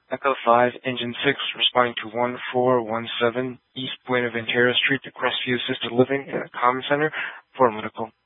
Echo 5, Engine 6, responding to 1417 East Buenaventura Street to Crestview Assisted Living in the Common Center for medical.